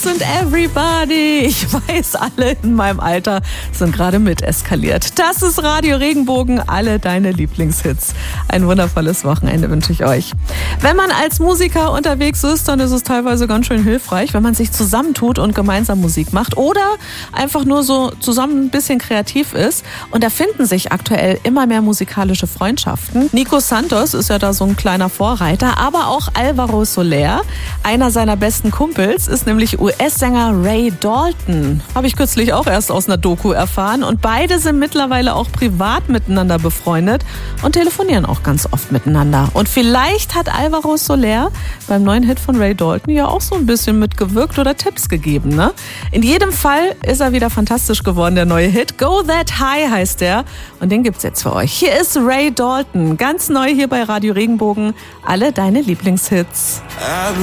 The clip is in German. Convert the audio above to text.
Girls and Everybody. Ich weiß, alle in meinem Alter sind gerade mit eskaliert. Das ist Radio Regenbogen, alle deine Lieblingshits. Ein wundervolles Wochenende wünsche ich euch. Wenn man als Musiker unterwegs ist, dann ist es teilweise ganz schön hilfreich, wenn man sich zusammentut und gemeinsam Musik macht oder einfach nur so zusammen ein bisschen kreativ ist. Und da finden sich aktuell immer mehr musikalische Freundschaften. Nico Santos ist ja da so ein kleiner Vorreiter, aber auch Alvaro Soler, einer seiner besten Kumpels, ist nämlich US-Sänger Ray Dalton. Habe ich kürzlich auch erst aus einer Doku erfahren. Und beide sind mittlerweile auch privat miteinander befreundet und telefonieren auch ganz oft miteinander. Und vielleicht hat Alvaro Soler beim neuen Hit von Ray Dalton ja auch so ein bisschen mitgewirkt oder Tipps gegeben, ne? In jedem Fall ist er wieder fantastisch geworden, der neue Hit. Go That High heißt der. Und den gibt's jetzt für euch. Hier ist Ray Dalton, ganz neu hier bei Radio Regenbogen. Alle deine Lieblingshits.